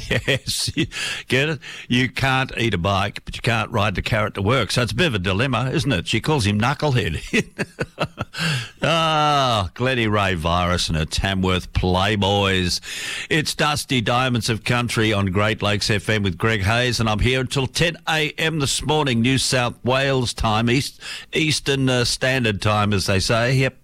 Yes, get it? You can't eat a bike, but you can't ride the carrot to work. So it's a bit of a dilemma, isn't it? She calls him Knucklehead. Glennie Ray Virus and her Tamworth Playboys. It's Dusty Diamonds of Country on Great Lakes FM with Greg Hayes, and I'm here until 10 a.m. this morning, New South Wales time, Eastern Standard Time, as they say. Yep.